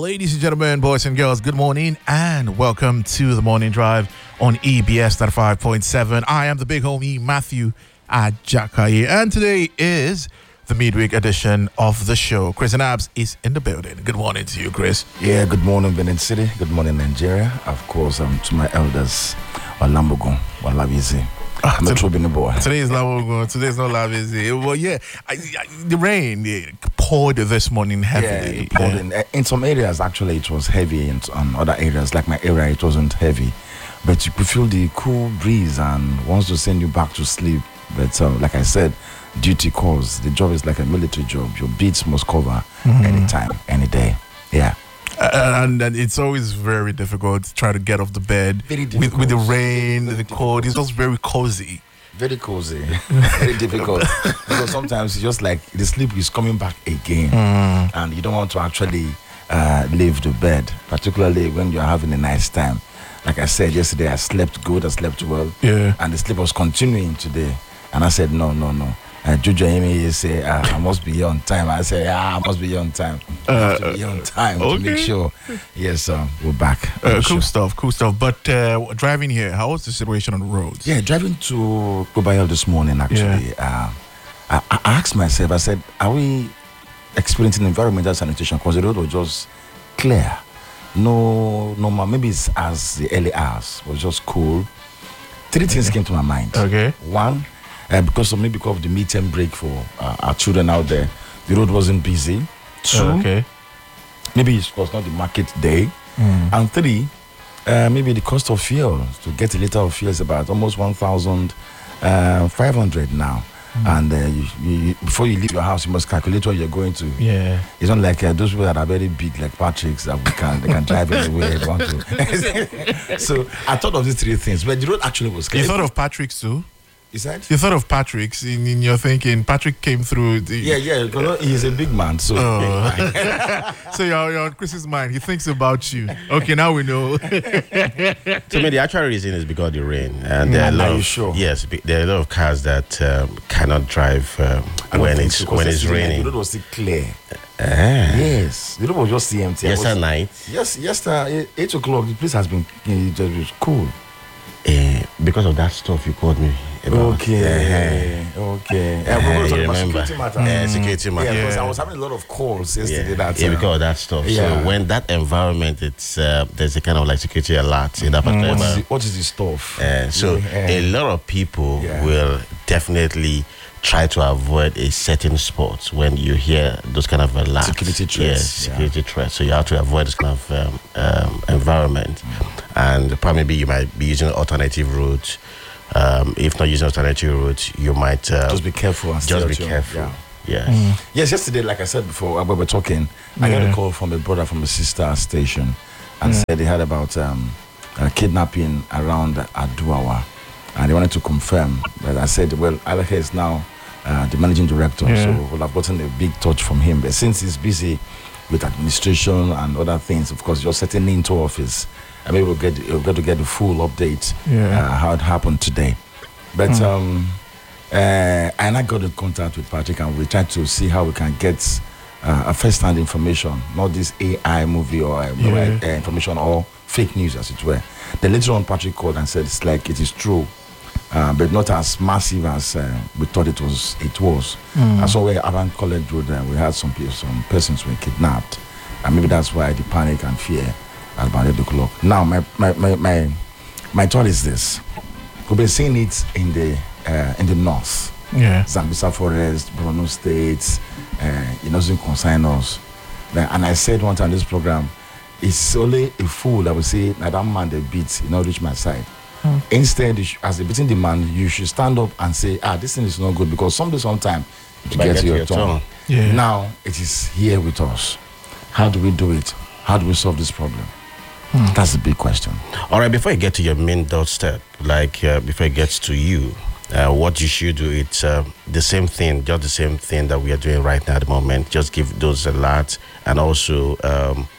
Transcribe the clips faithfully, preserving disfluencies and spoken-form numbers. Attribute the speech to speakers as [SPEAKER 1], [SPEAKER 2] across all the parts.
[SPEAKER 1] Ladies and gentlemen, boys and girls, good morning and welcome to the Morning Drive on E B S ninety-five point seven. I am the big homie, Matthew Ajakaye, and today is the midweek edition of the show. Chris and Abs is in the building. Good morning to you, Chris.
[SPEAKER 2] Yeah, good morning, Benin City. Good morning, Nigeria. Of course, um, to my elders, Walambogo, Walabizi.
[SPEAKER 1] Ah,
[SPEAKER 2] I'm a true Benin boy.
[SPEAKER 1] Today is not Today's not love, is it? Well, yeah, I, I, the rain it poured this morning heavily.
[SPEAKER 2] Yeah, it poured in. Uh, in some areas, actually, it was heavy. In um, other areas, like my area, it wasn't heavy. But you could feel the cool breeze and wants to send you back to sleep. But uh, like I said, duty calls. The job is like a military job. Your beats must cover mm-hmm. anytime, any day. Yeah.
[SPEAKER 1] Uh, and, and it's always very difficult to try to get off the bed with, with the rain, very the cold. It's just very cozy.
[SPEAKER 2] Very cozy. Very difficult. Because sometimes it's just like the sleep is coming back again. Mm. And you don't want to actually uh, leave the bed, particularly when you're having a nice time. Like I said yesterday, I slept good, I slept well.
[SPEAKER 1] Yeah.
[SPEAKER 2] And the sleep was continuing today. And I said, no, no, no. Uh, Juju Amy say, uh, I must be here on time. I say, ah, I must be here on time. I have to be here on time
[SPEAKER 1] okay.
[SPEAKER 2] to make sure. Yes, uh, we're back.
[SPEAKER 1] Uh, cool
[SPEAKER 2] sure.
[SPEAKER 1] stuff, cool stuff. But uh, driving here, how was the situation on the roads?
[SPEAKER 2] Yeah, driving to Kobayel this morning, actually, yeah. uh, I, I asked myself, I said, are we experiencing environmental sanitation? Because the road was just clear. No, no, maybe it's as the early hours was just cool. Three things
[SPEAKER 1] okay.
[SPEAKER 2] came to my mind.
[SPEAKER 1] Okay.
[SPEAKER 2] One, Uh, because of maybe because of the midterm break for uh, our children out there, the road wasn't busy. Two,
[SPEAKER 1] uh, okay.
[SPEAKER 2] maybe it was not the market day. Mm. And three, uh, maybe the cost of fuel to get a liter of fuel is about almost one thousand five hundred now. Mm. And uh, you, you, before you leave your house, you must calculate what you're going to.
[SPEAKER 1] Yeah,
[SPEAKER 2] it's not like uh, those people that are very big, like Patrick's, that we can they can drive anywhere they want to. So I thought of these three things, but the road actually was clear.
[SPEAKER 1] You thought of Patrick's too?
[SPEAKER 2] Is that?
[SPEAKER 1] You thought of Patrick's in, in your thinking. Patrick came through. The
[SPEAKER 2] yeah, yeah. Because he's a big man, so.
[SPEAKER 1] Oh. So you're, you're on Chris's mind. He thinks about you. Okay, now we know.
[SPEAKER 3] So maybe the actual reason is because of the rain, and there are a lot
[SPEAKER 2] are you
[SPEAKER 3] of
[SPEAKER 2] sure?
[SPEAKER 3] yes, there are a lot of cars that um, cannot drive um, when it's
[SPEAKER 2] so,
[SPEAKER 3] when it's raining.
[SPEAKER 2] The road was still clear.
[SPEAKER 3] Ah.
[SPEAKER 2] Yes, the road was just C M T.
[SPEAKER 3] Yesterday night.
[SPEAKER 2] Yes, yesterday eight o'clock. The place has been it was cool.
[SPEAKER 3] Uh, because of that stuff you called me about.
[SPEAKER 2] Okay, uh-huh. okay. Uh,
[SPEAKER 3] uh,
[SPEAKER 2] uh,
[SPEAKER 3] you remember?
[SPEAKER 2] Security matter.
[SPEAKER 3] Mm. Uh, security matter.
[SPEAKER 2] Yeah, because
[SPEAKER 1] yeah.
[SPEAKER 2] I was having a lot of calls yesterday.
[SPEAKER 3] Yeah,
[SPEAKER 2] that,
[SPEAKER 3] yeah
[SPEAKER 2] uh,
[SPEAKER 3] because of that stuff.
[SPEAKER 2] Yeah.
[SPEAKER 3] So when that environment, it's uh, there's a kind of like security alert in that particular.
[SPEAKER 2] What is, the,
[SPEAKER 3] environment.
[SPEAKER 2] what is the stuff?
[SPEAKER 3] Uh, so
[SPEAKER 2] yeah.
[SPEAKER 3] a lot of people
[SPEAKER 2] yeah.
[SPEAKER 3] will definitely try to avoid a certain spot when you hear those kind of alerts.
[SPEAKER 2] Security threats.
[SPEAKER 3] Yes, security
[SPEAKER 2] yeah.
[SPEAKER 3] threats. So you have to avoid this kind of um, um, environment. Mm. And probably you might be using alternative routes. Um, if not using alternative routes, you might uh,
[SPEAKER 2] just be careful. And
[SPEAKER 3] just be
[SPEAKER 2] your,
[SPEAKER 3] careful.
[SPEAKER 2] Yeah.
[SPEAKER 3] Yes.
[SPEAKER 2] Mm. Yes. Yesterday, like I said before, when we were talking, I
[SPEAKER 1] yeah.
[SPEAKER 2] got a call from a brother from a sister station, and yeah. said they heard about um, uh, kidnapping around Aduawa, and they wanted to confirm. But I said, well, Alaka is now uh, the managing director,
[SPEAKER 1] yeah.
[SPEAKER 2] so we'll have gotten a big touch from him. But since he's busy with administration and other things, of course, just settling into office. I mean, we'll get we'll get to get the full update
[SPEAKER 1] yeah.
[SPEAKER 2] uh, how it happened today. But mm. um, uh, and I got in contact with Patrick, and we tried to see how we can get uh, a first-hand information, not this A I movie or uh,
[SPEAKER 1] yeah.
[SPEAKER 2] uh, information or fake news, as it were. Then later on, Patrick called and said it's like it is true, uh, but not as massive as uh, we thought it was. It was. Mm. And so, where Avant College Road, uh, we had some people, some persons were kidnapped, and maybe that's why the panic and fear. At about eight o'clock. Now, my my, my my my thought is this: we've been seeing it in the uh, in the north,
[SPEAKER 1] yeah,
[SPEAKER 2] Zambisa Forest, Borno State. Uh, it doesn't concern us. And I said one time in this program, it's only a fool that will say, "Now that man they beat, you know, reach my side." Hmm. Instead, as a beating the man, you should stand up and say, "Ah, this thing is not good," because someday, sometime, you get to your, your tongue.
[SPEAKER 1] Yeah.
[SPEAKER 2] Now it is here with us. How do we do it? How do we solve this problem? Hmm. That's the big question.
[SPEAKER 3] All right, before you get to your main doorstep, like uh, before it gets to you, uh, what you should do, it's uh, the same thing, just the same thing that we are doing right now at the moment. Just give those alerts and also um,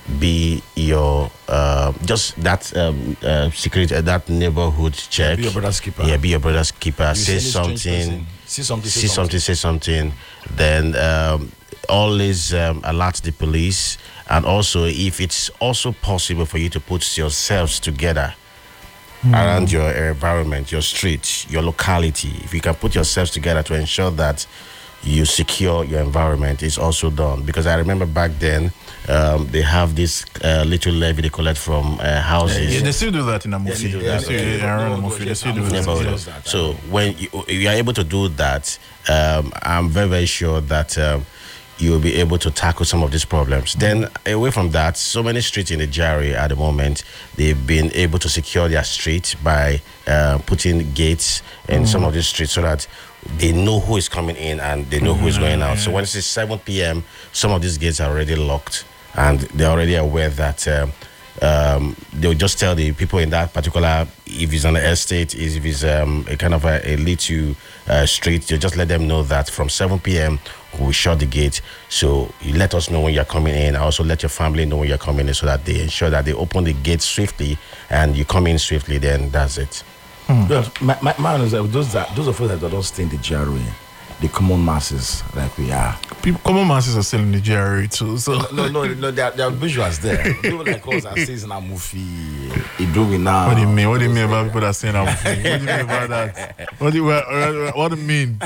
[SPEAKER 3] be your uh, just that um, uh, security, uh, that neighborhood check.
[SPEAKER 2] Be your brother's keeper.
[SPEAKER 3] Yeah, be your brother's keeper.
[SPEAKER 2] You
[SPEAKER 3] Say
[SPEAKER 2] see any strange
[SPEAKER 3] something.
[SPEAKER 2] person, See something.
[SPEAKER 3] See something. Say something. Then um, always um, alert the police, and also if it's also possible for you to put yourselves together around your environment, your street, your locality. If you can put yourselves together to ensure that you secure your environment, it's also done. Because I remember back then, um, they have this uh, little levy they collect from uh, houses.
[SPEAKER 1] Yeah, they still do that in Amufi.
[SPEAKER 2] do
[SPEAKER 1] They
[SPEAKER 2] that.
[SPEAKER 1] still-
[SPEAKER 2] Yeah,
[SPEAKER 1] yeah, around
[SPEAKER 2] no, no,
[SPEAKER 1] Amufi, they
[SPEAKER 2] yes,
[SPEAKER 1] still do
[SPEAKER 2] Amufi
[SPEAKER 1] that.
[SPEAKER 3] Never
[SPEAKER 2] Yeah.
[SPEAKER 3] does.
[SPEAKER 2] that.
[SPEAKER 3] So when you, you are able to do that, um, I'm very, very sure that um, you'll be able to tackle some of these problems. Then away from that, so many streets in the J R A at the moment, they've been able to secure their street by uh, putting gates in some of these streets so that they know who is coming in and they know who is going out. So when it's seven p.m., some of these gates are already locked and they're already aware that um, um, they'll just tell the people in that particular, if it's an estate, if it's um, a kind of a, a little uh, street, they'll just let them know that from seven p.m. we shut the gate. So you let us know when you're coming in. Also let your family know when you're coming in so that they ensure that they open the gate swiftly and you come in swiftly, then that's it.
[SPEAKER 2] Well, my, my, my is that those that those of us that don't stay in the J R A, the common masses like we are.
[SPEAKER 1] People, common masses are still in the J R A too. So
[SPEAKER 2] No, no, no. There are, there are visuals there. People like us that stays in a movie, Idowi now.
[SPEAKER 1] what do you mean? What do you mean about people that are saying Amufi? What do you mean about that? What do you what, what do you mean?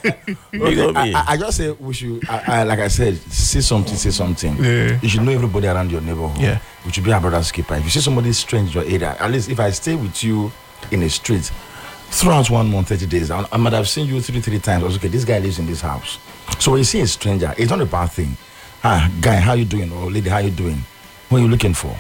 [SPEAKER 2] Okay, I, I, I just say we should, I, I, like I said, say something, say something.
[SPEAKER 1] Yeah.
[SPEAKER 2] You should know everybody around your neighborhood.
[SPEAKER 1] Yeah.
[SPEAKER 2] We should be a brother's keeper. If you see somebody strange in your area, at least if I stay with you in a street throughout one month, thirty days, I, I might have seen you three, three times. I was okay, this guy lives in this house. So when you see a stranger, it's not a bad thing. Ah, guy, how you doing? Or lady, how you doing? What are you looking for?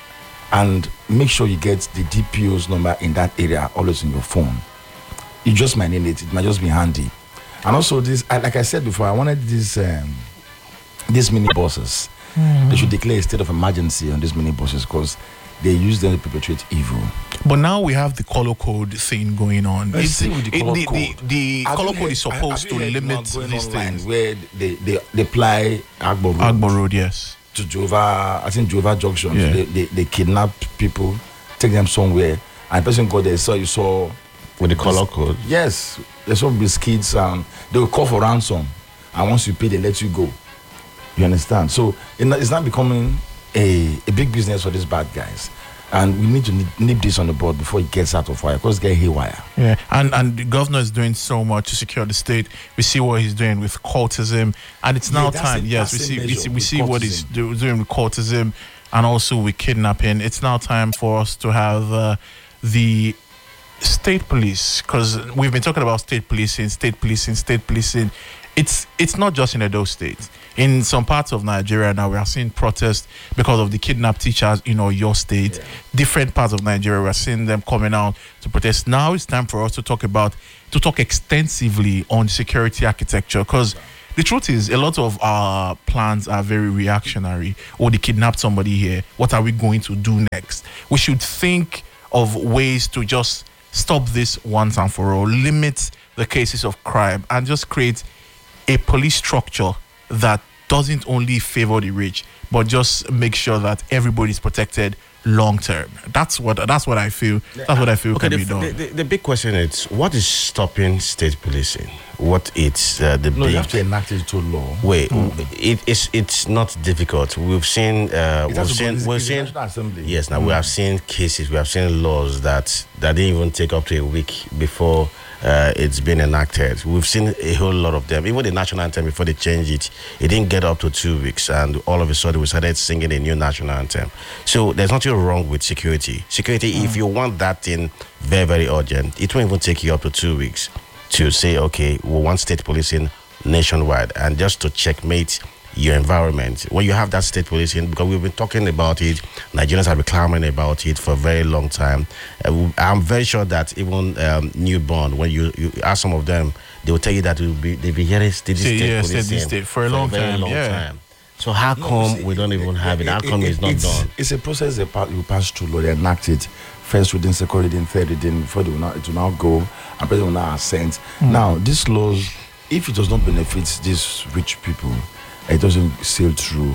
[SPEAKER 2] And make sure you get the D P O's number in that area always in your phone. You just might need it. It might just be handy. And also this, I- like I said before, I wanted these um, these mini buses. They should declare a state of emergency on these mini buses because they use them to perpetrate evil.
[SPEAKER 1] But now we have the color code thing going on.
[SPEAKER 2] Let's
[SPEAKER 1] It's-
[SPEAKER 2] see with the
[SPEAKER 1] it-
[SPEAKER 2] color
[SPEAKER 1] the,
[SPEAKER 2] code.
[SPEAKER 1] the, the
[SPEAKER 2] Have
[SPEAKER 1] color
[SPEAKER 2] you
[SPEAKER 1] code is
[SPEAKER 2] heard-
[SPEAKER 1] supposed
[SPEAKER 2] have
[SPEAKER 1] to
[SPEAKER 2] you heard
[SPEAKER 1] limit
[SPEAKER 2] one going
[SPEAKER 1] these
[SPEAKER 2] online
[SPEAKER 1] things.
[SPEAKER 2] where they, they, they apply Agbo Road
[SPEAKER 1] Agbo Road, yes.
[SPEAKER 2] to Jova, I think Jova Junction.
[SPEAKER 1] Yeah.
[SPEAKER 2] They, they, they kidnap people, take them somewhere, and the person got there, so you saw.
[SPEAKER 3] With the color code.
[SPEAKER 2] Yes, they saw biscuits, and they will call for ransom. And once you pay, they let you go. You understand? So it not- it's not becoming a, a big business for these bad guys. And we need to nip, nip this on the board before it gets out of wire, because it gets haywire.
[SPEAKER 1] Yeah, and and the governor is doing so much to secure the state. We see what he's doing with cultism, and it's
[SPEAKER 2] Yeah,
[SPEAKER 1] now
[SPEAKER 2] that's
[SPEAKER 1] time.
[SPEAKER 2] it,
[SPEAKER 1] Yes, we
[SPEAKER 2] that's the
[SPEAKER 1] see we
[SPEAKER 2] measure
[SPEAKER 1] see we
[SPEAKER 2] with
[SPEAKER 1] see what he's
[SPEAKER 2] cultism.
[SPEAKER 1] do, doing with cultism, and also with kidnapping. It's now time for us to have uh, the state police, because we've been talking about state policing, state policing, state policing. It's it's not just in Edo State. In some parts of Nigeria now, we are seeing protests because of the kidnapped teachers in your state.
[SPEAKER 2] Yeah.
[SPEAKER 1] Different parts of Nigeria, we are seeing them coming out to protest. Now it's time for us to talk about to talk extensively on security architecture, because the truth is, a lot of our plans are very reactionary. Or they kidnapped somebody here. What are we going to do next? We should think of ways to just stop this once and for all, limit the cases of crime, and just create a police structure that doesn't only favor the rich, but just make sure that everybody is protected long term. That's what that's what I feel. That's what I feel
[SPEAKER 3] Okay,
[SPEAKER 1] can
[SPEAKER 3] the,
[SPEAKER 1] be done.
[SPEAKER 3] the, the, the big question is, what is stopping state policing? What it's uh, the
[SPEAKER 2] No,
[SPEAKER 3] big...
[SPEAKER 2] you have to enact it to law.
[SPEAKER 3] Wait, it, it's it's not difficult. We've seen uh,
[SPEAKER 2] It
[SPEAKER 3] we've
[SPEAKER 2] has to go-
[SPEAKER 3] seen
[SPEAKER 2] it's-
[SPEAKER 3] we've
[SPEAKER 2] it's the
[SPEAKER 3] seen
[SPEAKER 2] National Assembly.
[SPEAKER 3] yes. Now we have seen cases. We have seen laws that that didn't even take up to a week before uh, it's been enacted. We've seen a whole lot of them. Even the national anthem, before they changed it, it didn't get up to two weeks, and all of a sudden we started singing a new national anthem. So there's nothing wrong with security. Security, if you want that thing very very urgent, it won't even take you up to two weeks to say, okay, we want state policing nationwide, and just to checkmate your environment. When you have that state policing, because we've been talking about it, Nigerians have been clamoring about it for a very long time. Uh, I'm very sure that even um, newborn, when you, you ask some of them, they will tell you that will be, they'll be hearing steady
[SPEAKER 1] Say,
[SPEAKER 3] state
[SPEAKER 1] yeah,
[SPEAKER 3] policing
[SPEAKER 1] steady state for a long
[SPEAKER 3] very
[SPEAKER 1] time,
[SPEAKER 3] long
[SPEAKER 1] yeah.
[SPEAKER 3] time. So how come
[SPEAKER 2] See,
[SPEAKER 3] we don't even have it? How come it's not
[SPEAKER 2] it's,
[SPEAKER 3] done?
[SPEAKER 2] It's a process that pa- you pass through law. They enact it first reading, second reading, third reading. Before they will now, it will now go, and president will now assent. Now, these laws, if it does not benefit these rich people, it doesn't sail through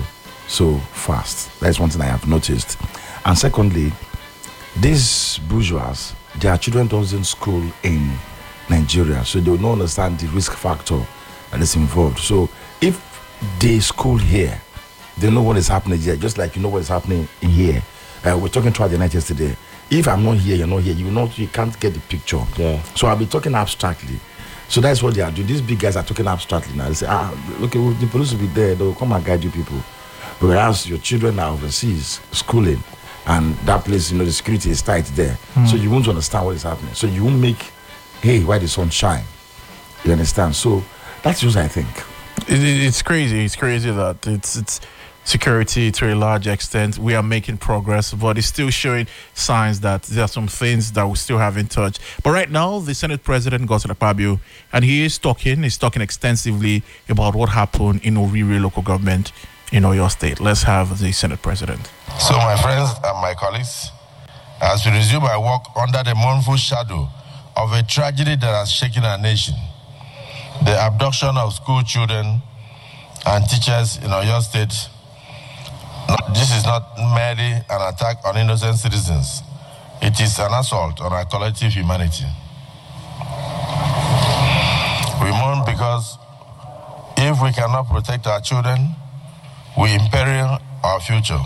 [SPEAKER 2] so fast. That's one thing I have noticed. And secondly, these bourgeois, their children doesn't school in Nigeria, so they will not understand the risk factor that is involved. So if they school here, they know what is happening here, just like you know what is happening in here. Uh, we're talking to the night yesterday. If I'm not here, you're not here. You not, you can't get the picture.
[SPEAKER 3] Yeah.
[SPEAKER 2] So I'll be talking abstractly. So that's what they are doing. These big guys are talking abstractly now. They say, ah, look, well, the police will be there. They'll come and guide you people. Whereas your children are overseas schooling, and that place, you know, the security is tight there. Mm. So you won't understand what is happening. So you won't make, hey, why the sun shine? You understand? So that's just, I think.
[SPEAKER 1] It, it, it's crazy. It's crazy that it's it's security to a large extent. We are making progress, but it's still showing signs that there are some things that we still haven't touched. But right now, the Senate President, Godswill Akpabio, and he is talking, he's talking extensively about what happened in Owerri local government in Oyo State. Let's have the Senate President.
[SPEAKER 4] So, my friends and my colleagues, as we resume our work under the mournful shadow of a tragedy that has shaken our nation, the abduction of school children and teachers in Oyo State, this is not merely an attack on innocent citizens. It is an assault on our collective humanity. We mourn because if we cannot protect our children, we imperil our future.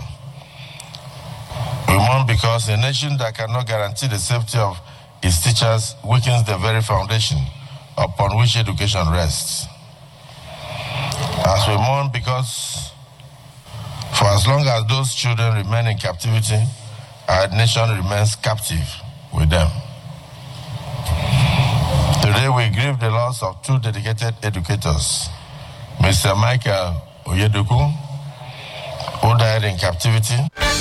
[SPEAKER 4] We mourn because a nation that cannot guarantee the safety of its teachers weakens the very foundation upon which education rests. As we mourn because for as long as those children remain in captivity, our nation remains captive with them. Today we grieve the loss of two dedicated educators, Mister Michael Oyedeku, who died in captivity.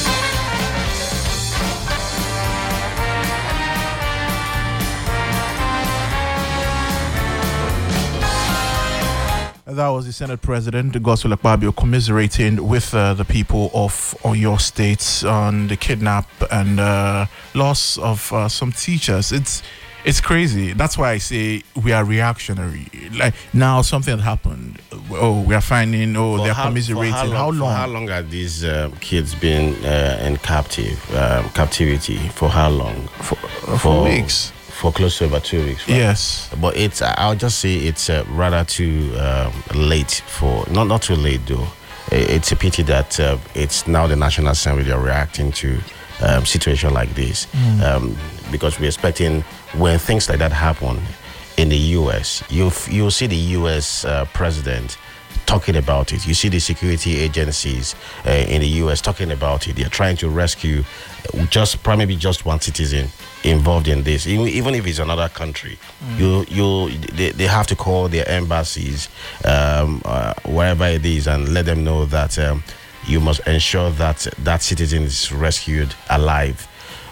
[SPEAKER 1] That was the Senate President, Godswill Akpabio, commiserating with uh, the people of Oyo State on the kidnap and uh, loss of uh, some teachers. It's it's crazy. That's why I say we are reactionary. Like now, something happened. Oh, we are finding. Oh,
[SPEAKER 3] For
[SPEAKER 1] they're
[SPEAKER 3] how-
[SPEAKER 1] commiserating.
[SPEAKER 3] for
[SPEAKER 1] How long?
[SPEAKER 3] For how long are these uh, kids been uh, in captive um, captivity? For how long?
[SPEAKER 1] For, uh, for weeks.
[SPEAKER 3] For close to about two weeks. Right?
[SPEAKER 1] Yes.
[SPEAKER 3] But it's, I'll just say it's uh, rather too um, late for, not not too late though. It's a pity that uh, it's now the National Assembly that are reacting to um, situation like this.
[SPEAKER 1] Mm.
[SPEAKER 3] Um, because we're expecting when things like that happen in the U S, you'll, you'll see the U S uh, president talking about it. You see the security agencies uh, in the U S talking about it. They're trying to rescue just probably just one citizen involved in this, even, even if it's another country. Mm. You you they, they have to call their embassies um, uh, wherever it is and let them know that um, you must ensure that that citizen is rescued alive.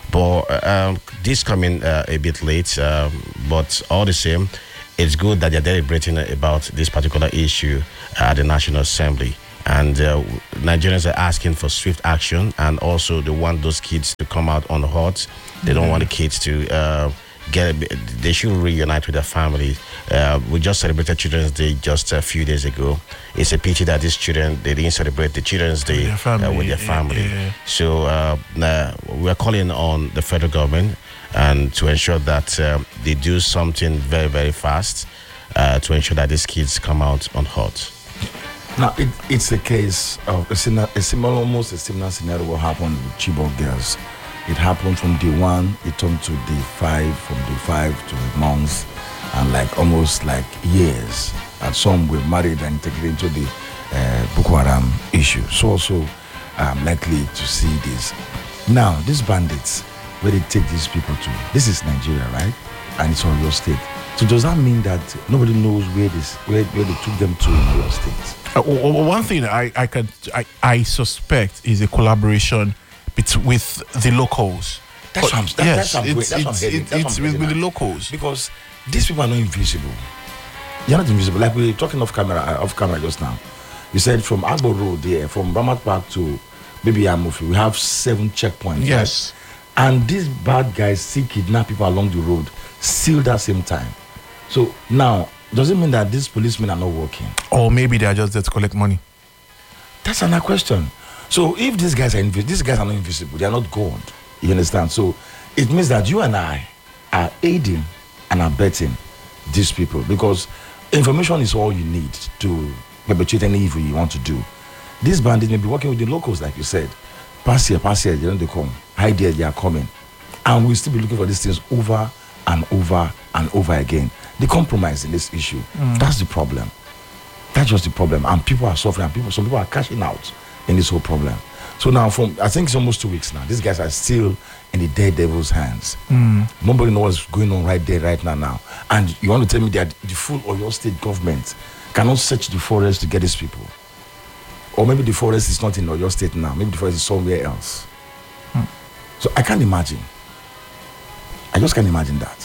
[SPEAKER 3] But um, this coming uh, a bit late, um, but all the same, it's good that they're deliberating about this particular issue at the National Assembly. And uh, Nigerians are asking for swift action, and also they want those kids to come out unhurt. They don't want the kids to uh, get, they should reunite with their families. Uh, we just celebrated Children's Day just a few days ago. It's a pity that these children, they didn't celebrate the Children's Day
[SPEAKER 1] With their family,
[SPEAKER 3] uh, with their
[SPEAKER 1] yeah,
[SPEAKER 3] family.
[SPEAKER 1] yeah.
[SPEAKER 3] So uh, uh, we're calling on the federal government and to ensure that um, they do something very, very fast uh, to ensure that these kids come out unhurt.
[SPEAKER 2] Now, it, it's a case of a similar, a similar, almost a similar scenario what happened with Chibok girls. It happened from day one, it turned to day five, from day five to months, and like almost like years. And some were married and integrated into the uh, Boko Haram issue. So also I'm likely to see this. Now, these bandits, where they take these people to, this is Nigeria, right? And it's on your state. So does that mean that nobody knows where this, where, where they took them to in your state?
[SPEAKER 1] Uh, w- w- one thing I I could I, I suspect is a collaboration bet- with the locals.
[SPEAKER 2] That's
[SPEAKER 1] But
[SPEAKER 2] what I'm, that,
[SPEAKER 1] yes,
[SPEAKER 2] that's what I'm,
[SPEAKER 1] it's,
[SPEAKER 2] that's what I'm
[SPEAKER 1] it's,
[SPEAKER 2] heading.
[SPEAKER 1] it's,
[SPEAKER 2] That's what
[SPEAKER 1] it's
[SPEAKER 2] I'm
[SPEAKER 1] with,
[SPEAKER 2] heading
[SPEAKER 1] with the
[SPEAKER 2] at.
[SPEAKER 1] locals.
[SPEAKER 2] Because these people are not invisible. They're not invisible. Like we were talking off camera, uh, off camera just now. You said from Agbo Road there, from Ramat Park to maybe Amufi, we have seven checkpoints.
[SPEAKER 1] Yes.
[SPEAKER 2] Right? And these bad guys still kidnap people along the road, still that same time. So now, does it mean that these policemen are not working?
[SPEAKER 1] Or maybe they are just there to collect money.
[SPEAKER 2] That's another question. So if these guys are invisible, these guys are not invisible. They are not God. You understand? So it means that you and I are aiding and abetting these people, because information is all you need to perpetrate any evil you want to do. These bandits may be working with the locals, like you said. Pass here, pass here, they don't they come. Hide there, they are coming. And we'll still be looking for these things over and over and over again. The compromise in this issue, mm. that's the problem. That's just the problem. And people are suffering, and people, some people are cashing out in this whole problem. So now, from I think it's almost two weeks now, these guys are still in the dead devil's hands. Mm. Nobody knows what's going on right there, right now, now. And you want to tell me that the full Oyo State government cannot search the forest to get these people? Or maybe the forest is not in Oyo State now. Maybe the forest is somewhere else. Hmm. So I can't imagine. I just can't imagine that.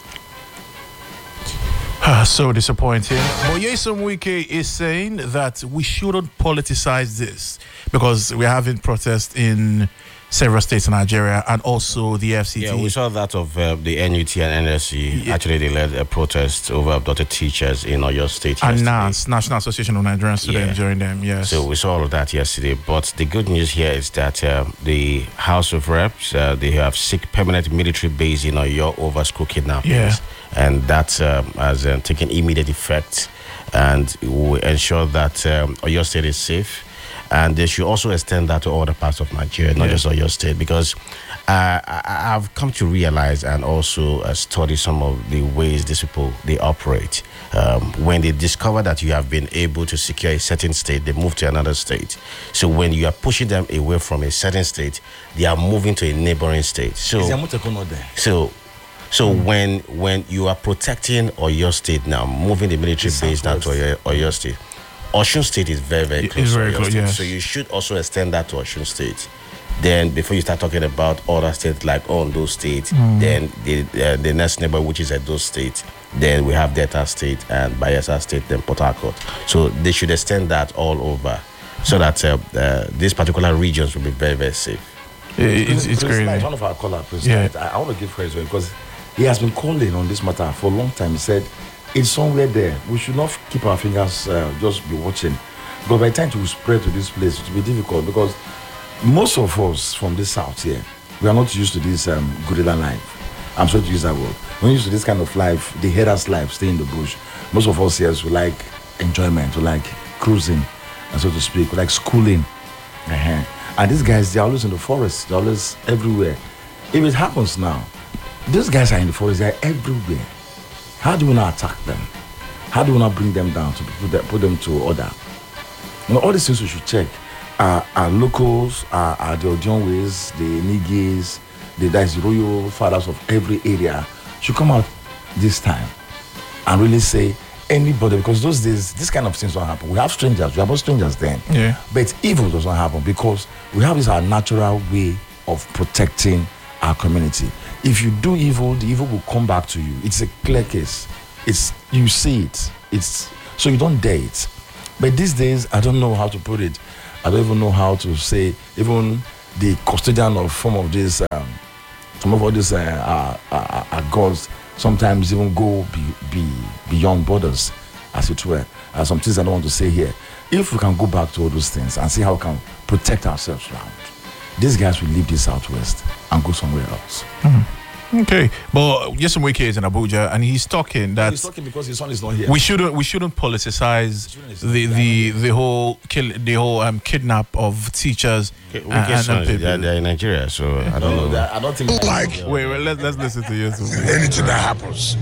[SPEAKER 1] So disappointing. But Nyesom Wike is saying that we shouldn't politicize this, because we're having protests in several states in Nigeria, and also the F C T.
[SPEAKER 3] Yeah, we saw that of uh, the N U T and N S C. Yeah. Actually, they led a protest over abducted teachers in Oyo State
[SPEAKER 1] and
[SPEAKER 3] yesterday.
[SPEAKER 1] N A S, National Association of Nigerian Students,
[SPEAKER 3] yeah.
[SPEAKER 1] joined them, yes.
[SPEAKER 3] So we saw all of that yesterday. But the good news here is that uh, the House of Reps, uh, they have seek permanent military base in Oyo over school kidnappings.
[SPEAKER 1] Yeah.
[SPEAKER 3] And that um, has uh, taken immediate effect, and will ensure that um, Oyo State is safe. And they should also extend that to other parts of Nigeria, not yeah. just Oyo State, because uh, I, I've come to realize and also uh, study some of the ways these people, they operate. Um, when they discover that you have been able to secure a certain state, they move to another state. So when you are pushing them away from a certain state, they are moving to a neighboring state. So,
[SPEAKER 2] is Amuteko not there?
[SPEAKER 3] So, so mm. when when you are protecting Oyo State now, moving the military it's base down to Oyo, Oyo State, Osun State is very, very close.
[SPEAKER 1] It's very
[SPEAKER 3] to Oyo
[SPEAKER 1] close,
[SPEAKER 3] State.
[SPEAKER 1] yes.
[SPEAKER 3] So you should also extend that to Osun State. Then before you start talking about other states like Ondo State, mm. then the uh, the next neighbor, which is Edo State, then we have Delta State and Bayelsa State, then Port Harcourt. So they should extend that all over, so that uh, uh, these particular regions will be very, very safe.
[SPEAKER 1] It, it's it's great.
[SPEAKER 2] One of our callers, President, yeah. I, I want to give credit because he has been calling on this matter for a long time. He said it's somewhere there. We should not keep our fingers, uh, just be watching. But by the time to spread to this place, it will be difficult, because most of us from the south here, we are not used to this um, guerrilla life. I'm sorry to use that word. We're used to this kind of life, the header's life, stay in the bush. Most of us here, we like enjoyment, we like cruising, and so to speak, we like schooling. Uh-huh. And these guys, they're always in the forest, they're always everywhere. If it happens now, these guys are in the forest, they're everywhere. How do we not attack them? How do we not bring them down to put them, put them to order? You know, all these things we should check. Are, are locals, are, are the Odionways, the Nigis, the that's royal fathers of every area should come out this time and really say anybody, because those days this kind of things don't happen. We have strangers, we have strangers then.
[SPEAKER 1] Yeah.
[SPEAKER 2] But evil does not happen, because we have this our natural way of protecting our community. If you do evil, the evil will come back to you. It's a clear case. It's you see it. It's so you don't dare it. But these days, I don't know how to put it. I don't even know how to say, even the custodian of some of these, um, some of all these uh, uh, uh, uh, gods sometimes even go be, be beyond borders, as it were. Uh, some things I don't want to say here. If we can go back to all those things and see how we can protect ourselves around, these guys will leave the Southwest and go somewhere else.
[SPEAKER 1] Mm-hmm. Okay, but Nyesom Wike is in Abuja, and he's talking that
[SPEAKER 2] he's talking because his son is not here.
[SPEAKER 1] We shouldn't we shouldn't politicize the the the whole kill the whole um kidnap of teachers.
[SPEAKER 3] Okay, and, and, and people. They're, they're in Nigeria, so I don't
[SPEAKER 2] no,
[SPEAKER 3] know.
[SPEAKER 2] I don't think.
[SPEAKER 5] Like
[SPEAKER 1] wait, wait, let's let's listen to Nyesom.
[SPEAKER 5] Anything that happens,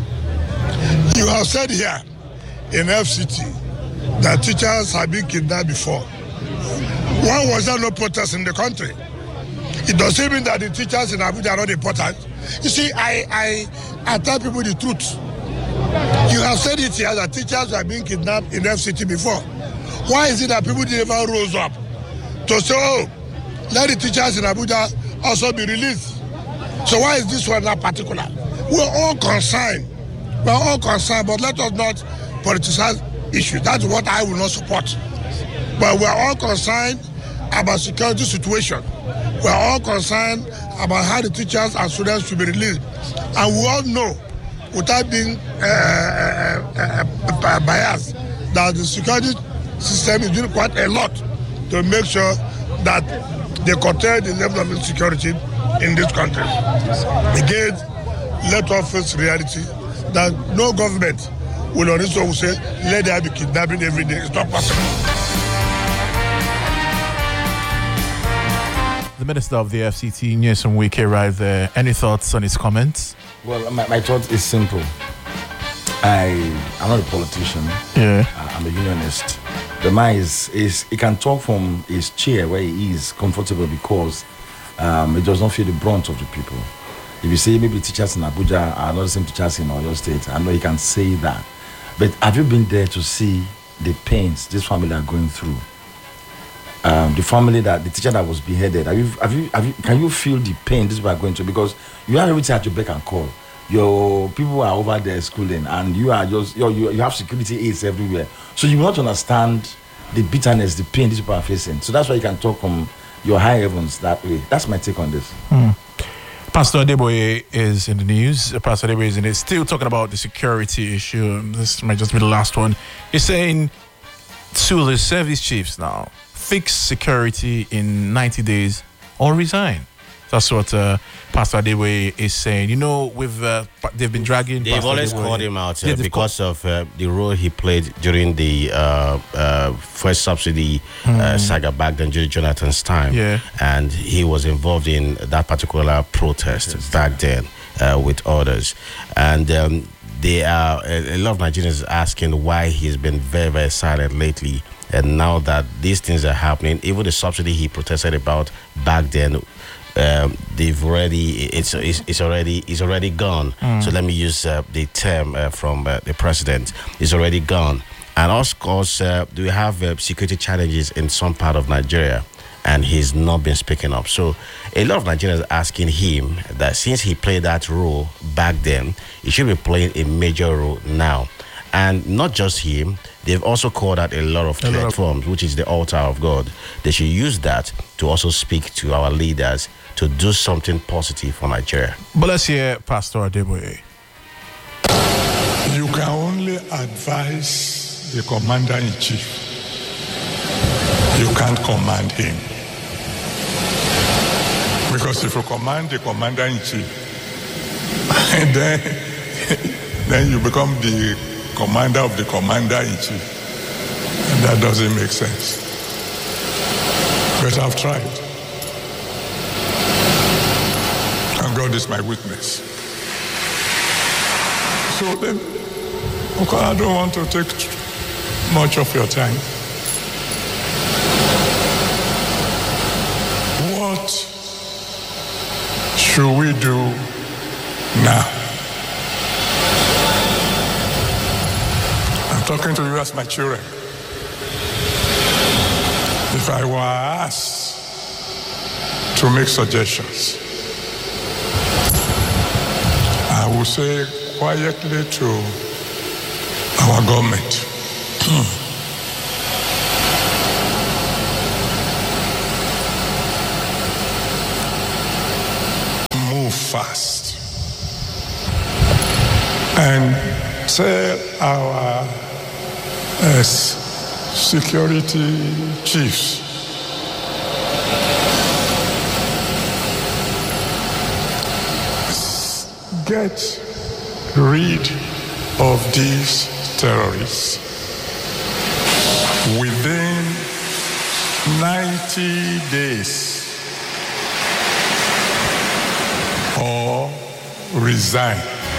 [SPEAKER 5] you have said here in F C T that teachers have been kidnapped before. Why was there no protest in the country? It doesn't mean that the teachers in Abuja are not important. You see, I, I, I tell people the truth. You have said it here that teachers are being kidnapped in F C T before. Why is it that people never rose up to say, oh, let the teachers in Abuja also be released? So why is this one not particular? We're all concerned. We're all concerned, but let us not politicize issues. That's what I will not support. But we're all concerned about security situation. We're all concerned about how the teachers and students should be released. And we all know, without being uh, uh, uh, biased, that the security system is doing quite a lot to make sure that they curtail the level of insecurity in this country. Again, let us face reality that no government will on its own say, let there be kidnapping every day. It's not possible.
[SPEAKER 1] The Minister of the F C T, Nyesom Wike, right there. Any thoughts on his comments?
[SPEAKER 2] Well, my, my thought is simple. I, I'm not a politician.
[SPEAKER 1] Yeah.
[SPEAKER 2] I'm a unionist. The man is, is he can talk from his chair where he is comfortable because um, he does not feel the brunt of the people. If you say maybe teachers in Abuja are not the same teachers in Oyo State, I know he can say that. But have you been there to see the pains this family are going through? Um, the family that the teacher that was beheaded. Have you, have you, have you, can you feel the pain this people are going through? Because you have everything at your beck and call. Your people are over there schooling, and you are just you you, you have security aids everywhere. So you will not understand the bitterness, the pain these people are facing. So that's why you can talk from your high heavens that way. That's my take on this.
[SPEAKER 1] Hmm. Pastor Adeboye is in the news. Pastor Adeboye is in it. Still talking about the security issue. This might just be the last one. He's saying to the service chiefs now, fix security in ninety days or resign. That's what uh, Pastor Adeboye is saying. You know, with uh, they've been dragging.
[SPEAKER 3] They've
[SPEAKER 1] Pastor
[SPEAKER 3] always
[SPEAKER 1] Adeboye.
[SPEAKER 3] called him out uh,
[SPEAKER 1] Yeah, they've
[SPEAKER 3] because of uh, the role he played during the uh, uh, first subsidy uh, saga back then, during Jonathan's time.
[SPEAKER 1] Yeah.
[SPEAKER 3] And he was involved in that particular protest back then uh, with others. And um, they are a, a lot of Nigerians asking why he's been very, very silent lately. And now that these things are happening, even the subsidy he protested about back then, Um, they've already it's, it's it's already it's already gone. Mm. So let me use uh, the term uh, from uh, the president. It's already gone. And of course, uh, do we have uh, security challenges in some part of Nigeria? And he's not been speaking up. So a lot of Nigerians are asking him that since he played that role back then, he should be playing a major role now. And not just him, they've also called out a lot of platforms, which is the altar of God. They should use that to also speak to our leaders to do something positive for Nigeria.
[SPEAKER 1] But let's hear Pastor Adeboye.
[SPEAKER 5] You can only advise the commander-in-chief. You can't command him. Because if you command the commander-in-chief, then, then you become the commander of the commander-in-chief. And that doesn't make sense. But I've tried. And God is my witness. So then, okay, I don't want to take much of your time. What should we do now? I'm talking to you as my children. If I were asked to make suggestions, I would say quietly to our government, move fast and tell our uh, security chiefs get rid of these terrorists within ninety days or resign.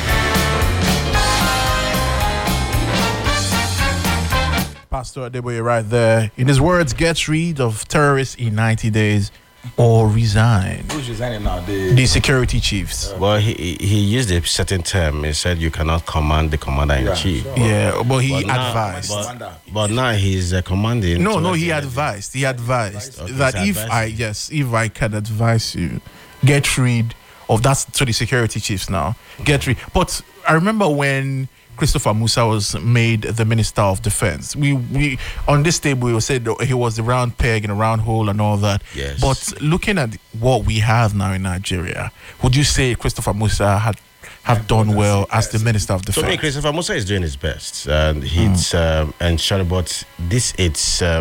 [SPEAKER 1] Pastor Adeboye right there. In his words, get rid of terrorists in ninety days or resign.
[SPEAKER 2] Who's resigning now? The,
[SPEAKER 1] The security chiefs.
[SPEAKER 3] Uh, well, he he used a certain term. He said you cannot command the commander-in-chief.
[SPEAKER 2] Yeah,
[SPEAKER 1] Uh, yeah, but he
[SPEAKER 3] But now-
[SPEAKER 1] advised.
[SPEAKER 3] But, but now he's uh, commanding.
[SPEAKER 1] no, no,
[SPEAKER 3] towards
[SPEAKER 1] he
[SPEAKER 3] the-
[SPEAKER 1] advised. He advised
[SPEAKER 3] Okay,
[SPEAKER 1] that
[SPEAKER 3] he's
[SPEAKER 1] if I,
[SPEAKER 3] advising.
[SPEAKER 1] yes, if I can advise you, get rid of that's to the security chiefs now. Get rid. But I remember when Christopher Musa was made the Minister of Defense. We we on this table we said that he was the round peg in a round hole and all that.
[SPEAKER 3] Yes.
[SPEAKER 1] But looking at what we have now in Nigeria, would you say Christopher Musa had have done well as the Minister of
[SPEAKER 3] To me,
[SPEAKER 1] Defense?
[SPEAKER 3] Christopher Musa is doing his best, and he's um, ensuring. But this, it's uh,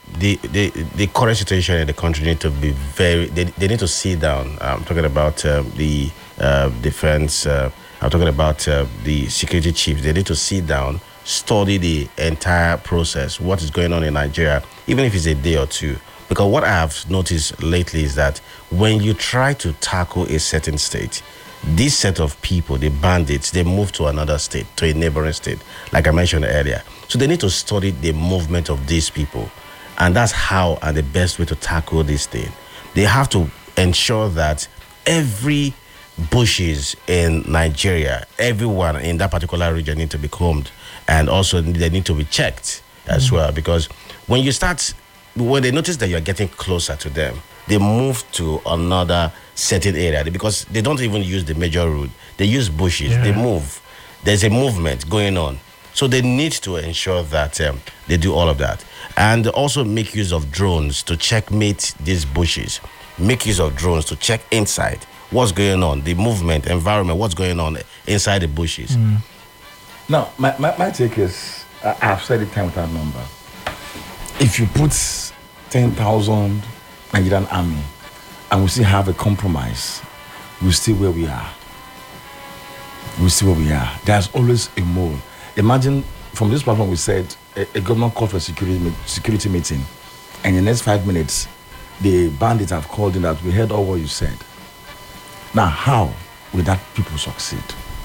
[SPEAKER 3] the, the the current situation in the country need to be very. They, they need to sit down. I'm talking about um, the uh, defense. Uh, I'm talking about uh, the security chiefs. They need to sit down, study the entire process, what is going on in Nigeria, even if it's a day or two. Because what I have noticed lately is that when you try to tackle a certain state, this set of people, the bandits, they move to another state, to a neighboring state, like I mentioned earlier. So they need to study the movement of these people. And that's how and the best way to tackle this thing. They have to ensure that every bushes in Nigeria, everyone in that particular region need to be combed, and also they need to be checked as mm-hmm. well. Because when you start, when they notice that you're getting closer to them, they move to another certain area because they don't even use the major road. They use bushes. Yeah. They move. There's a movement going on. So they need to ensure that um, they do all of that. And also make use of drones to checkmate these bushes. Make use of drones to check inside what's going on, the movement, environment, what's going on inside the bushes.
[SPEAKER 2] Mm. Now, my, my, my take is, I, I've said it time without number. If you put ten thousand Nigerian army and we still have a compromise, we're still where we are. We're still where we are. There's always a mole. Imagine from this platform we said a, a government called for a security, security meeting, and in the next five minutes, the bandits have called in that we heard all what you said. Now, how will that people succeed?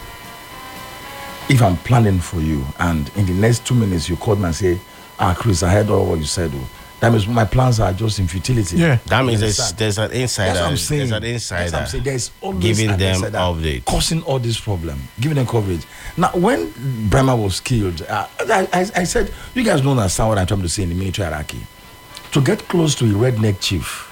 [SPEAKER 2] If I'm planning for you and in the next two minutes you called me and say, ah, Chris, I heard all what you said. Oh. That means my plans are just in futility.
[SPEAKER 3] Yeah. That means there's, there's an insider.
[SPEAKER 2] That's what I'm saying.
[SPEAKER 3] There's an insider.
[SPEAKER 2] That's what I'm saying. There's always
[SPEAKER 3] giving
[SPEAKER 2] an
[SPEAKER 3] them
[SPEAKER 2] insider
[SPEAKER 3] updates,
[SPEAKER 2] causing all this problem, giving them coverage. Now, when Brahma was killed, uh, I, I, I said, you guys don't understand what I'm trying to say in the military hierarchy. To get close to a redneck chief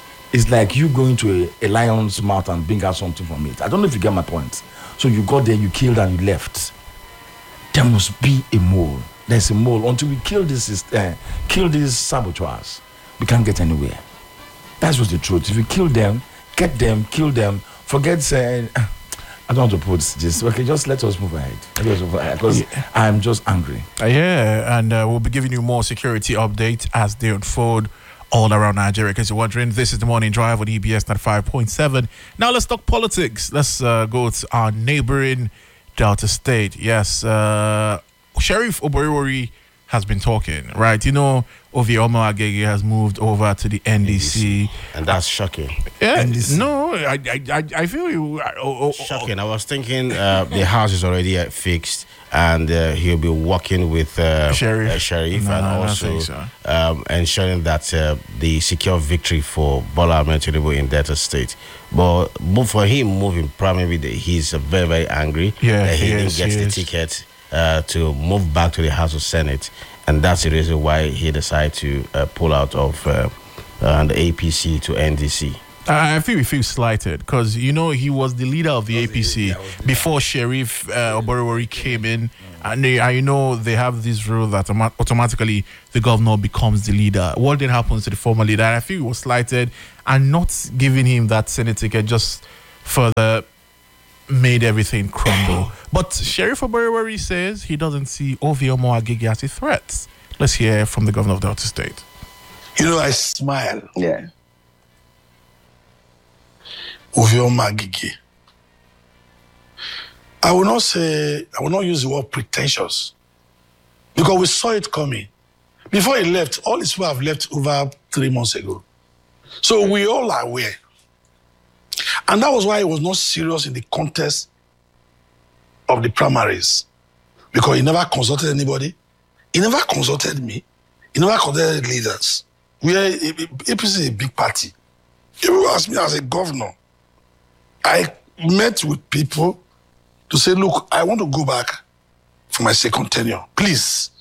[SPEAKER 2] is like you going to a, a lion's mouth and bring out something from it. I don't know if you get my point. So you got there, you killed, and you left. There must be a mole. There's a mole. Until we kill this, uh, kill these saboteurs, we can't get anywhere. That's just the truth. If you kill them, get them, kill them, forget saying, uh, I don't want to put this. Okay, just let us move ahead. Because yeah. I'm just angry.
[SPEAKER 1] Uh, yeah, and uh, we'll be giving you more security updates as they unfold all around Nigeria. Because you're wondering, this is the Morning Drive on E B S ninety-five point seven. Now let's talk politics. Let's uh, go to our neighboring Delta State. Yes, uh, Sheriff Oborevwori has been talking, right? You know, Ovie Omo Agege has moved over to the N D C.
[SPEAKER 3] And that's shocking.
[SPEAKER 1] Yeah, N D C. No, I I, I feel you. Oh, oh,
[SPEAKER 3] shocking. I was thinking uh, the house is already uh, fixed and uh, he'll be working with uh,
[SPEAKER 1] Sheriff,
[SPEAKER 3] uh, Sheriff
[SPEAKER 1] no,
[SPEAKER 3] and
[SPEAKER 1] no,
[SPEAKER 3] also
[SPEAKER 1] so.
[SPEAKER 3] um, ensuring that uh, the secure victory for Bola Ahmed Tinubu in Delta State. But, but for him moving, probably he's uh, very, very angry
[SPEAKER 1] yeah,
[SPEAKER 3] that he, he didn't
[SPEAKER 1] is,
[SPEAKER 3] get
[SPEAKER 1] he
[SPEAKER 3] the
[SPEAKER 1] is.
[SPEAKER 3] ticket uh, to move back to the House of Senate. And that's the reason why he decided to uh, pull out of uh, uh, the A P C to N D C.
[SPEAKER 1] I feel he feels slighted because, you know, he was the leader of the A P C before Sheriff uh, Oborevwori came in. And they, I know they have this rule that automa- automatically the governor becomes the leader. What then happens to the former leader? And I feel he was slighted, and not giving him that Senate ticket just further made everything crumble. But Sheriff Oborevwori says he doesn't see Ovie Omo Agege as a threat. Let's hear from the governor of Delta State.
[SPEAKER 5] You know, I smile.
[SPEAKER 6] Yeah.
[SPEAKER 5] Ovie Omo Agege. I will not say, I will not use the word pretentious, because we saw it coming. Before he left, all his people have left over three months ago. So we all are aware. And that was why he was not serious in the contest of the primaries, because he never consulted anybody. He never consulted me. He never consulted leaders. We are, A P C is a big party. If you ask me as a governor, I met with people to say, look, I want to go back for my second tenure, please.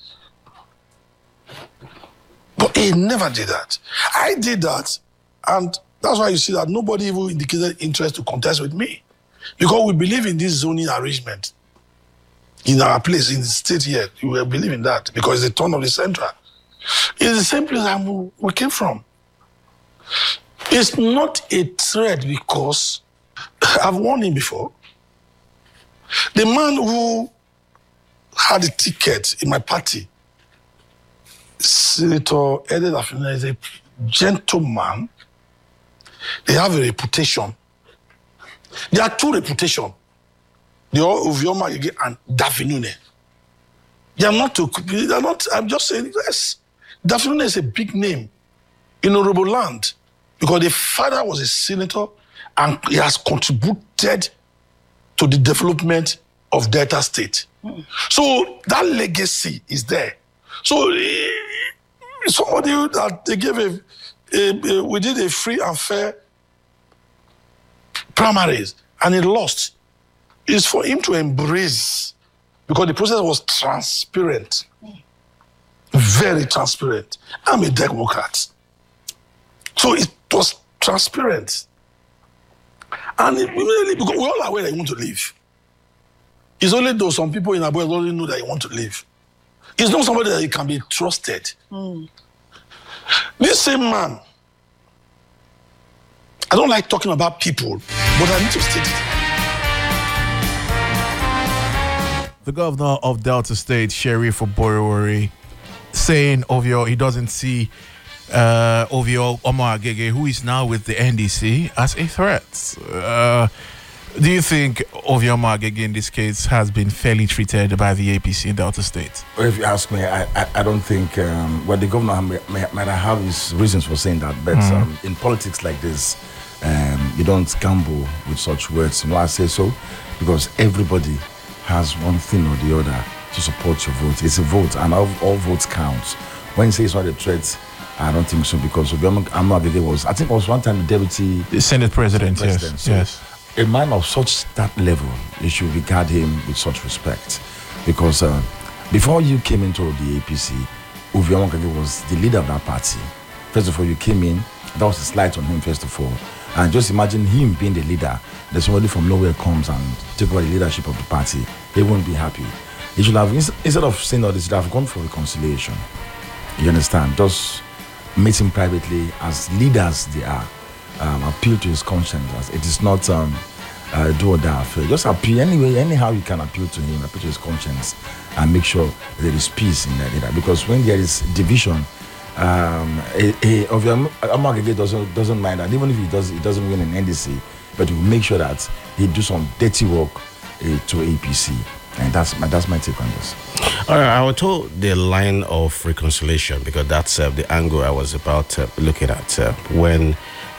[SPEAKER 5] But he never did that. I did that, and that's why you see that nobody even indicated interest to contest with me, because we believe in this zoning arrangement. In our place, in the state here, we will believe in that, because it's the turn of the central. It's the same place that we came from. It's not a threat, because I've warned him before. The man who had a ticket in my party Senator Ede Dafinone is a gentleman. They have a reputation. There are two reputations. The Ovioma Agege and Dafinone. They are not, to, they are not, I'm just saying, yes. Dafinone is a big name in Honorable Land because the father was a senator and he has contributed to the development of Delta State. Mm. So that legacy is there. So somebody that they gave a, a, a, we did a free and fair primaries and he lost. It's for him to embrace because the process was transparent. Very transparent. I'm a Democrat. So it was transparent. And it, really, because we're all aware that you want to leave. It's only though some people in Abuja only know that you want to leave. It's not somebody that you can be trusted. Mm. This same man, I don't like talking about people, but I need to state it.
[SPEAKER 1] The governor of Delta State, Sheriff Oborevwori, saying Ovio he doesn't see uh, Ovio Omo Agege, who is now with the N D C, as a threat. Uh, do you think Ovio Omo Agege in this case has been fairly treated by the A P C in Delta State?
[SPEAKER 2] Well, if you ask me, I, I, I don't think, um, well, the governor may, may, might have his reasons for saying that, but mm. um, in politics like this, um, you don't gamble with such words. You know, I say so because everybody has one thing or the other to support your vote. It's a vote, and all, all votes count. When you say it's not a threat, I don't think so, because Omo Agege was, I think, was one time the deputy
[SPEAKER 1] the Senate president. president. Yes,
[SPEAKER 2] so
[SPEAKER 1] yes.
[SPEAKER 2] A man of such that level, you should regard him with such respect, because uh, before you came into the A P C, Ovio Omo Agege was the leader of that party. First of all, you came in, that was a slight on him. First of all, and just imagine him being the leader. There's somebody from nowhere comes and take over the leadership of the party. He won't be happy. He should have, instead of saying all this, he should have gone for reconciliation. You understand? Just meet him privately as leaders they are. Um, appeal to his conscience. It is not um, uh, do or die affair. Just appeal anyway, anyhow you can appeal to him, appeal to his conscience, and make sure there is peace in that leader. Because when there is division, um, a, a, Ovio Omo Agege doesn't doesn't mind that. Even if he does, he doesn't win an N D C, but he will make sure that he do some dirty work uh, to A P C. And that's my, that's my take on this.
[SPEAKER 3] All right, I will told the line of reconciliation because that's uh, the angle I was about uh, looking at uh, when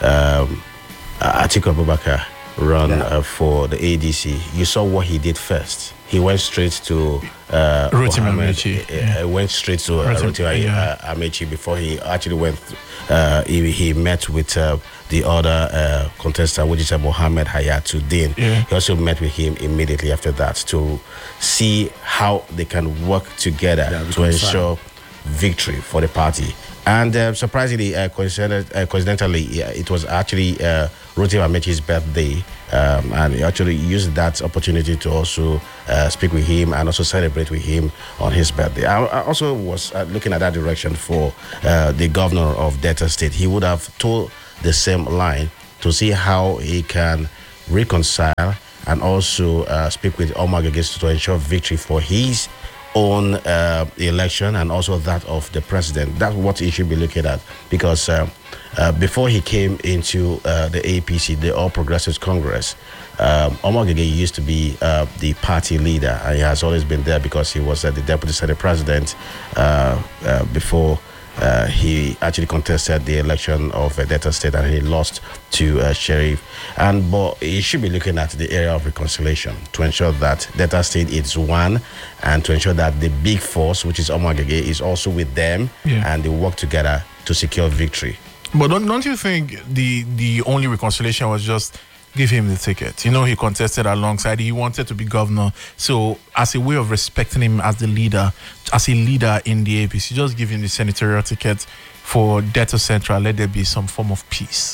[SPEAKER 3] um, Atiku Abubakar ran yeah. uh, for the A D C. You saw what he did first. He went straight to uh,
[SPEAKER 1] Rotimi Amaechi.
[SPEAKER 3] He yeah. went straight to uh, Rotimi yeah. uh, Amaechi before he actually went. Uh, he, he met with uh, the other uh, contestant, which is uh, Mohammed Hayatuddin. Yeah. He also met with him immediately after that to see how they can work together yeah, to ensure victory for the party. And uh, surprisingly, uh, coincident, uh, coincidentally, yeah, it was actually uh, Rotimi Amaechi's birthday, um, and he actually used that opportunity to also uh, speak with him and also celebrate with him on his birthday. I, I also was uh, looking at that direction for uh, the governor of Delta State. He would have told the same line to see how he can reconcile and also uh, speak with Omo Agege to ensure victory for his own uh, election and also that of the president. That's what he should be looking at, because uh, uh, before he came into uh, the A P C, the All Progressives Congress, um, Omo Agege used to be uh, the party leader, and he has always been there because he was uh, the deputy senate president uh, uh, before Uh, he actually contested the election of uh, Delta State, and he lost to uh, Sheriff. And but he should be looking at the area of reconciliation to ensure that Delta State is one, and to ensure that the big force, which is Omo Agege, is also with them, yeah. and they work together to secure victory.
[SPEAKER 1] But don't, don't you think the the only reconciliation was just give him the ticket? You know, he contested alongside. He wanted to be governor. So as a way of respecting him as the leader, as a leader in the A P C, just give him the senatorial ticket for Delta Central. Let there be some form of peace.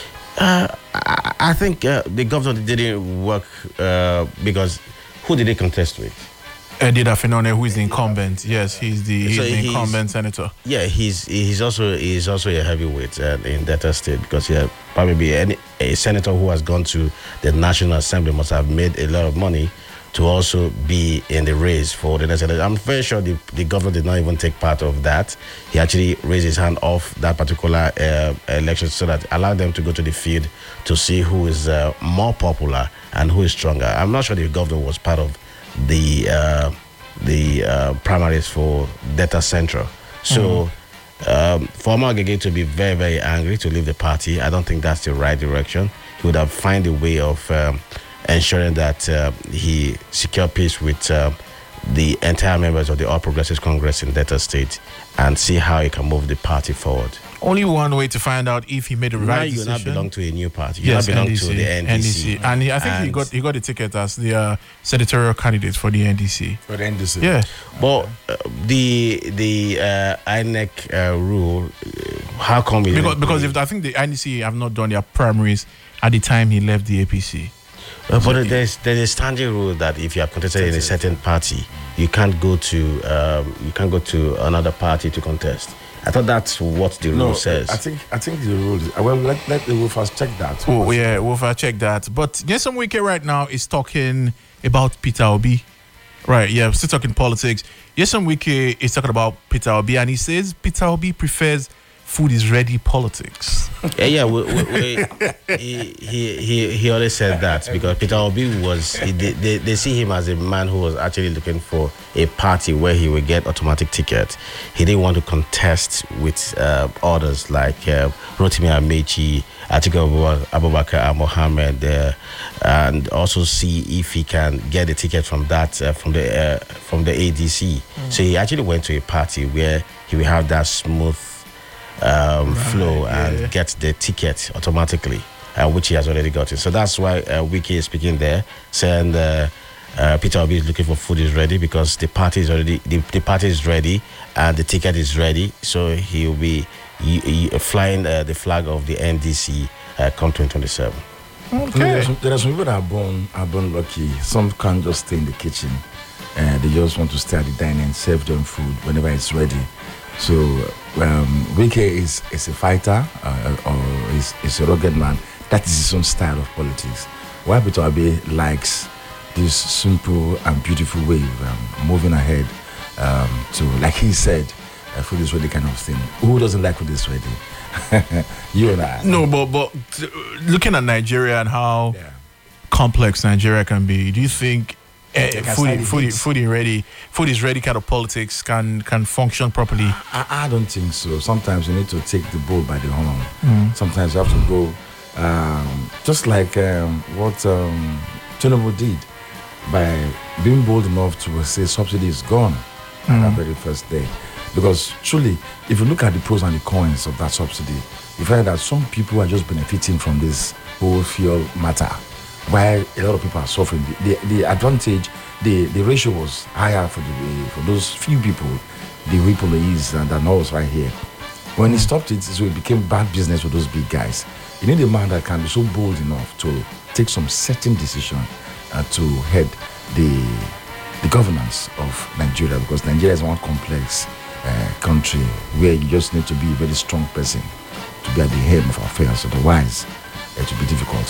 [SPEAKER 3] Uh, I, I think uh, the governor didn't work uh, because who did he contest with?
[SPEAKER 1] Ede Dafinone, who is the incumbent. Yes, he's the, he's so the incumbent he's, senator.
[SPEAKER 3] Yeah, he's he's also he's also a heavyweight uh, in Delta State, because he had probably any a senator who has gone to the National Assembly must have made a lot of money to also be in the race for the next election. I'm very sure the, the governor did not even take part of that. He actually raised his hand off that particular uh, election so that allowed them to go to the field to see who is uh, more popular and who is stronger. I'm not sure the governor was part of the uh, the uh, primaries for Delta Central. So mm-hmm. um, for Omagege to be very, very angry to leave the party, I don't think that's the right direction. He would have found a way of um, ensuring that uh, he secured peace with uh, the entire members of the All Progressives Congress in Delta State and see how he can move the party forward.
[SPEAKER 1] Only one way to find out if he made the
[SPEAKER 3] now
[SPEAKER 1] right
[SPEAKER 3] you
[SPEAKER 1] decision.
[SPEAKER 3] Now you belong to a new party. You
[SPEAKER 1] yes,
[SPEAKER 3] now belong
[SPEAKER 1] N D C,
[SPEAKER 3] to the N D C.
[SPEAKER 1] N D C. And he, I think and he got he got the ticket as the uh, senatorial candidate for the N D C.
[SPEAKER 2] For the N D C.
[SPEAKER 1] Yeah.
[SPEAKER 3] But uh, the the uh, I N E C uh, rule, uh, how come it
[SPEAKER 1] Because, because if I think the N D C have not done their primaries at the time he left the A P C.
[SPEAKER 3] Uh, but there's there's a standing rule that if you are contested in a certain party, you can't go to um, you can't go to another party to contest. I thought that's what the
[SPEAKER 2] no,
[SPEAKER 3] rule says.
[SPEAKER 2] I think I think the rule is well. Let let the rule first check that.
[SPEAKER 1] Oh yeah, we'll first check that. But Nyesom Wike right now is talking about Peter Obi. Right, yeah, we're still talking politics. Nyesom Wike is talking about Peter Obi, and he says Peter Obi prefers food is ready politics.
[SPEAKER 3] Yeah, yeah. We, we, we, he, he he he always said that because Peter Obi was he, they, they they see him as a man who was actually looking for a party where he would get automatic ticket. He didn't want to contest with uh, others like uh, Rotimi Amechi, Atiku Abubakar Mohammed, uh, and also see if he can get a ticket from that uh, from the uh, from the A D C. Mm. So he actually went to a party where he will have that smooth Um, right, flow and yeah. get the ticket automatically, uh, which he has already gotten. So that's why uh, Wike is speaking there, saying uh, uh, Peter Obi is looking for food is ready because the party is already the, the party is ready and the ticket is ready. So he will be he, he, flying uh, the flag of the N D C uh, come twenty twenty-seven.
[SPEAKER 1] Okay.
[SPEAKER 2] There are, some, there are some people that are born are born lucky. Some can't just stay in the kitchen. Uh, they just want to stay at the dining and serve them food whenever it's ready. So um, Wike is, is a fighter uh, or is, is a rugged man. That is his own style of politics. While Peter Obi likes this simple and beautiful way of um, moving ahead um, to, like he said, uh, food is ready kind of thing. Who doesn't like food is ready? You and I.
[SPEAKER 1] No, but but looking at Nigeria and how
[SPEAKER 2] Yeah.
[SPEAKER 1] complex Nigeria can be, do you think
[SPEAKER 2] They
[SPEAKER 1] uh,
[SPEAKER 2] can
[SPEAKER 1] food,
[SPEAKER 2] stand the
[SPEAKER 1] food,
[SPEAKER 2] heat.
[SPEAKER 1] food is ready, food is ready kind of politics can can function properly?
[SPEAKER 2] I, I don't think so. Sometimes you need to take the bull by the horn. Mm. Sometimes you have to go, um, just like um, what um, Tinubu did by being bold enough to say subsidy is gone mm. on that very first day. Because truly, if you look at the pros and the cons of that subsidy, you find that some people are just benefiting from this whole fuel matter, while a lot of people are suffering. The, the, the advantage, the, the ratio was higher for the for those few people, the ripple is and than us right here. When he stopped it, so it became bad business for those big guys. You need a man that can be so bold enough to take some certain decision uh, to head the the governance of Nigeria, because Nigeria is one complex uh, country where you just need to be a very strong person to be at the head of affairs. Otherwise, it will be difficult